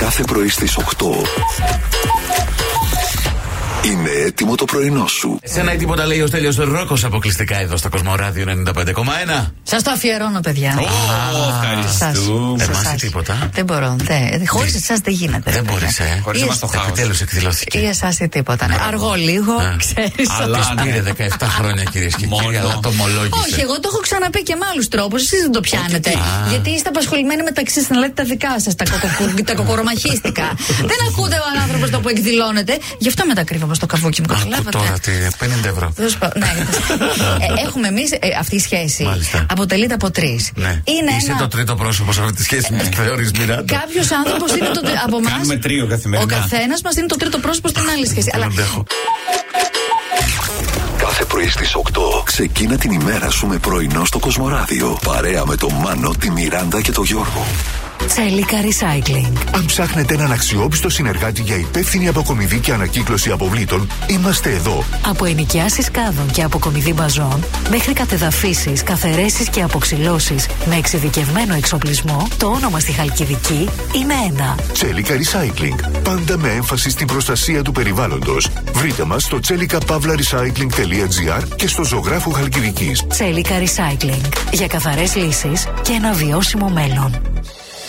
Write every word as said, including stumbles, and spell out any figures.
Κάθε πρωί στις οκτώ. Είναι έτοιμο το πρωινό σου. Εσένα ή τίποτα, λέει ο Στέλιος Ρόκος, αποκλειστικά εδώ στο Κοσμοράδιο ενενήντα πέντε κόμμα ένα. Σας το αφιερώνω, παιδιά. Ευχαριστούμε. Εμάς ή τίποτα. Δεν μπορώ. Χωρίς εσάς δεν γίνεται. Δεν μπορείς, ε. Χωρίς εμάς το χάος. Επιτέλους εκδηλώθηκε. Ή εσάς ή τίποτα. Αργό λίγο, ξέρεις. Αλλά πήρε δεκαεπτά χρόνια, κυρίες και κύριοι, αλλά το ομολόγησε. Όχι, εγώ το έχω ξαναπεί και με άλλους τρόπους. Εσείς δεν το πιάνετε. Γιατί είστε απασχολημένοι μεταξύ σας να λέτε τα δικά σας, τα κοκορομαχίστικα. Δεν ακούτε ο άνθρωπος το που εκδηλώνεται. Γι' αυτό μετακρύβω στο καβούκι μου, καταλάβατε. Τώρα τι, πενήντα ευρώ. Ναι, ε, έχουμε εμείς ε, αυτή η σχέση. Μάλιστα. Αποτελείται από τρεις. Ναι. Είναι Είσαι ένα... το τρίτο πρόσωπο σε αυτή τη σχέση με τη θεωρείς, Μιράντα. Κάποιος άνθρωπος είναι το τρίτο. Από εμάς. Κάνουμε τρίο καθημερινά. Ο καθένας μας είναι το τρίτο πρόσωπο στην άλλη σχέση. Αλλά... Κάθε πρωί στις οκτώ ξεκίνα την ημέρα σου με πρωινό στο Κοσμοράδιο. Παρέα με τον Μάνο, τη Μιράντα και τον Γιώργο. Τσέλικα Recycling. Αν ψάχνετε έναν αξιόπιστο συνεργάτη για υπεύθυνη αποκομιδή και ανακύκλωση αποβλήτων, είμαστε εδώ. Από ενοικιάσεις κάδων και αποκομιδή μπαζών, μέχρι κατεδαφίσεις, καθαιρέσεις και αποξυλώσεις με εξειδικευμένο εξοπλισμό, το όνομα στη Χαλκιδική είναι ένα. Τσέλικα Recycling. Πάντα με έμφαση στην προστασία του περιβάλλοντος. Βρείτε μας στο τσέλικα παύλα recycling τελεία gr και στο Ζωγράφου Χαλκιδικής. Τσέλικα Recycling. Για καθαρές λύσεις και ένα βιώσιμο μέλλον.